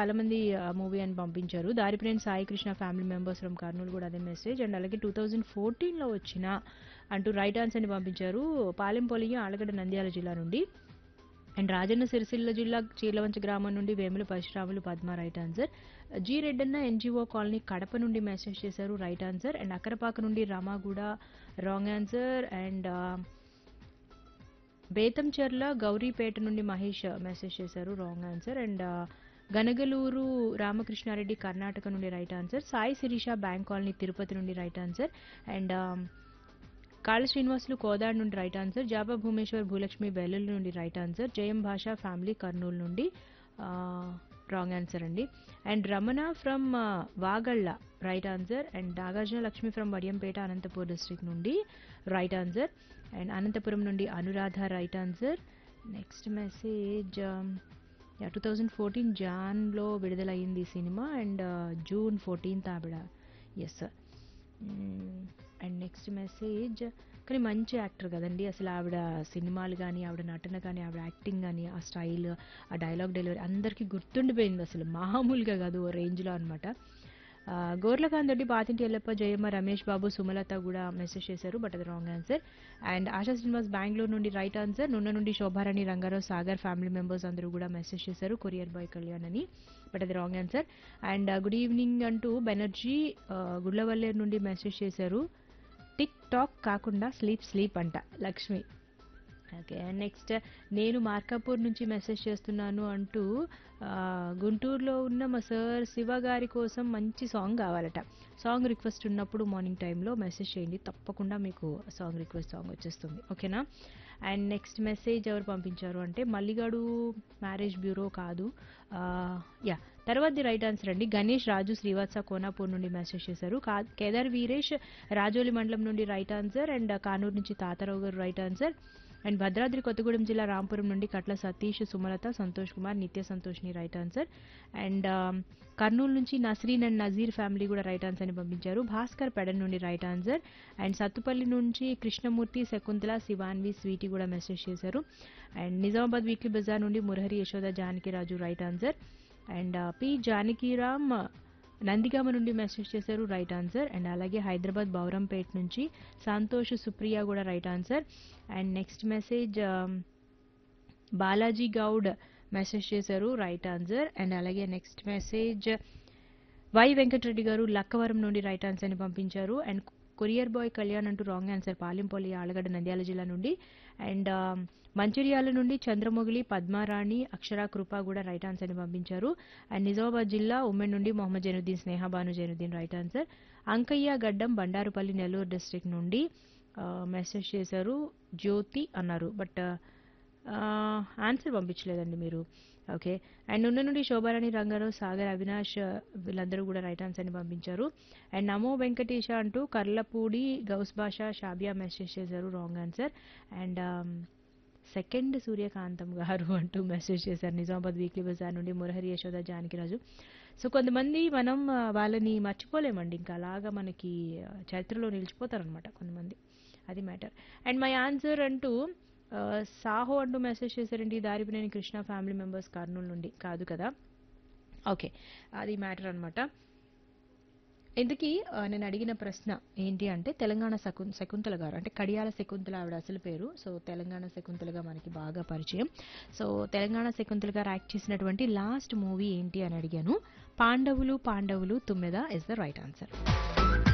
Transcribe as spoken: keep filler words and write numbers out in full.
చాలా మంది మూవీ అని పంపించారు. దారిప్రేణి Sai Krishna family members from Kurnool కూడా అదే మెసేజ్. అండ్ అలాగే టూ థౌజండ్ ఫోర్టీన్లో వచ్చిన అంటూ రైట్ ఆన్సర్ అని పంపించారు. పాలెంపొలియ ఆలగడ్డ నంద్యాల జిల్లా నుండి. అండ్ రాజన్న సిరిసిల్ల జిల్లా చీలవంచ గ్రామం నుండి Vemula Parasuramulu Padma right answer. G Reddanna NGO colony Kadapa నుండి మెసేజ్ చేశారు రైట్ ఆన్సర్. అండ్ అక్కరపాక నుండి రమాగూడ wrong answer. And Betamcherla Gouripeta నుండి మహేష్ మెసేజ్ చేశారు wrong answer. And Ganagaluru Ramakrishna Reddy Karnataka నుండి right answer. Sai Sirisha bank colony Tirupati నుండి రైట్ ఆన్సర్. అండ్ కాళ శ్రీనివాసులు కోదాడ్ నుండి రైట్ ఆన్సర్. జాబా భూమేశ్వర్ భూలక్ష్మి బెల్లుల నుండి రైట్ ఆన్సర్. జయం భాష ఫ్యామిలీ కర్నూలు నుండి రాంగ్ ఆన్సర్ అండి. And Ramana from Vagalla right answer. And Nagarjuna Lakshmi from Vadiyampeta Anantapur district నుండి రైట్ ఆన్సర్. అండ్ అనంతపురం నుండి Anuradha right answer. Next message two thousand fourteen జాన్లో విడుదలయ్యింది ఈ సినిమా. అండ్ జూన్ ఫోర్టీన్త్ ఆవిడ yes sir. And next message కానీ మంచి యాక్టర్ కదండి అసలు ఆవిడ. సినిమాలు కానీ ఆవిడ నటన కానీ ఆవిడ యాక్టింగ్ కానీ ఆ స్టైల్ ఆ డైలాగ్ డెలివరీ అందరికీ గుర్తుండిపోయింది అసలు మామూలుగా కాదు ఓ రేంజ్లో అనమాట. గోర్లకాంత్ రెడ్డి పాతింటి ఎల్లప్ప జయమ్మ రమేష్ బాబు సుమలత కూడా మెసేజ్ చేశారు బట్ అది wrong answer. And ASHA Srinivas Bengaluru నుండి రైట్ ఆన్సర్. నున్న నుండి శోభారాణి రంగారావు సాగర్ ఫ్యామిలీ మెంబర్స్ అందరూ కూడా మెసేజ్ చేశారు కొరియర్ బాయ్ కళ్యాణ్ అని బట్ అది wrong answer. And good evening అంటూ బెనర్జీ గుడ్లవల్లేరు నుండి మెసేజ్ చేశారు టిక్ టాక్ కాకుండా స్లీప్ స్లీప్ అంట లక్ష్మి. ఓకే అండ్ నెక్స్ట్ నేను మార్కాపూర్ నుంచి మెసేజ్ చేస్తున్నాను అంటూ గుంటూరులో ఉన్న మా సార్ శివ గారి కోసం మంచి సాంగ్ కావాలట. సాంగ్ రిక్వెస్ట్ ఉన్నప్పుడు మార్నింగ్ టైంలో మెసేజ్ చేయండి తప్పకుండా మీకు సాంగ్ రిక్వెస్ట్ సాంగ్ వచ్చేస్తుంది ఓకేనా. అండ్ నెక్స్ట్ మెసేజ్ ఎవరు పంపించారు అంటే మల్లిగాడు మ్యారేజ్ బ్యూరో కాదు యా తర్వాత రైట్ ఆన్సర్ అండి. గణేష్ రాజు శ్రీవాత్స కోనాపూర్ నుండి మెసేజ్ చేశారు. కేదార్ వీరేష్ రాజోలి మండలం నుండి రైట్ ఆన్సర్. అండ్ కానూరు నుంచి తాతారావు గారు right answer. And Bhadradri Kothagudem జిల్లా రాంపురం నుండి కట్ల సతీష్ సుమలత సంతోష్ కుమార్ నిత్య సంతోష్ని రైట్ ఆన్సర్. అండ్ కర్నూలు నుంచి నస్రీన్ అండ్ నజీర్ ఫ్యామిలీ కూడా రైట్ ఆన్సర్ అని పంపించారు. భాస్కర్ పెడన్ నుండి రైట్ ఆన్సర్. అండ్ సత్తుపల్లి నుంచి కృష్ణమూర్తి శకుంతల శివాన్వి స్వీటీ కూడా మెసేజ్ చేశారు. అండ్ నిజామాబాద్ వీక్లీ బజార్ నుండి Murahari Yashoda Janakiraju right answer. And P Janakiram Nandigama నుండి మెసేజ్ చేశారు రైట్ ఆన్సర్. అండ్ అలాగే హైదరాబాద్ బౌరంపేట్ నుంచి సంతోష్ సుప్రియ కూడా right answer. And next message Balaji Goud message చేశారు రైట్ ఆన్సర్. అండ్ అలాగే నెక్స్ట్ మెసేజ్ వై వెంకటరెడ్డి గారు లక్కవరం నుండి రైట్ ఆన్సర్ ని పంపించారు. అండ్ కొరియర్ బాయ్ కళ్యాణ్ అంటూ రాంగ్ ఆన్సర్ పాలెంపల్లి ఆలగడ్డ నంద్యాల జిల్లా నుండి. అండ్ మంచిర్యాల నుండి చంద్రమొగిలి పద్మారాణి అక్షర కృప కూడా రైట్ ఆన్సర్ ని పంపించారు. అండ్ నిజామాబాద్ జిల్లా ఉమ్మెన్ నుండి మొహమ్మద్ జైనుద్దీన్ స్నేహబాను జైనుద్దీన్ రైట్ ఆన్సర్. అంకయ్య గడ్డం బండారుపల్లి నెల్లూరు డిస్ట్రిక్ట్ నుండి మెసేజ్ చేశారు జ్యోతి అన్నారు బట్ ఆన్సర్ పంపించలేదండి మీరు ఓకే. అండ్ ఉన్న నుండి శోభారాణి రంగారావు సాగర్ అవినాష్ వీళ్ళందరూ కూడా రైట్ ఆన్సర్ ని పంపించారు. అండ్ నమో వెంకటేశ అంటూ కర్లపూడి గౌస్ భాష షాబియా మెసేజ్ చేశారు రాంగ్ ఆన్సర్. అండ్ సెకండ్ సూర్యకాంతం గారు అంటూ మెసేజ్ చేశారు నిజామాబాద్ వీక్లీ బజార్ నుండి మురహరి యశోద జానకిరాజు. సో కొంతమంది మనం వాళ్ళని మర్చిపోలేమండి ఇంకా అలాగా మనకి చరిత్రలో నిలిచిపోతారనమాట కొంతమంది అది మ్యాటర్. అండ్ మై ఆన్సర్ అంటూ సాహో అంటూ మెసేజ్ చేశారండి దారిపినేని కృష్ణ ఫ్యామిలీ మెంబర్స్ కర్నూలు నుండి కాదు కదా ఓకే అది మ్యాటర్ అనమాట. ఇందుకీ నేను అడిగిన ప్రశ్న ఏంటి అంటే తెలంగాణ శకుం శకుంతల గారు అంటే కడియాల శకుంతల ఆవిడ అసలు పేరు. సో తెలంగాణ శకుంతలగా మనకి బాగా పరిచయం. సో తెలంగాణ శకుంతల గారు యాక్ట్ చేసినటువంటి లాస్ట్ మూవీ ఏంటి అని అడిగాను. పాండవులు పాండవులు తుమ్మెద ఇస్ ద రైట్ ఆన్సర్.